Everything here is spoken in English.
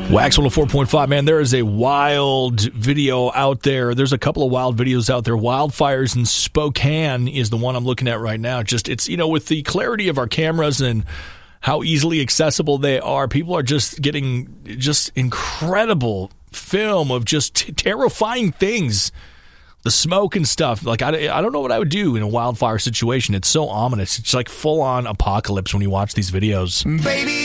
Wax 104.5, man, there is a wild video out there. There's a couple of wild videos out there. Wildfires in Spokane is the one I'm looking at right now. Just, it's, with the clarity of our cameras and how easily accessible they are, people are just getting just incredible film of just terrifying things. The smoke and stuff. Like, I don't know what I would do in a wildfire situation. It's so ominous. It's like full-on apocalypse when you watch these videos. Baby.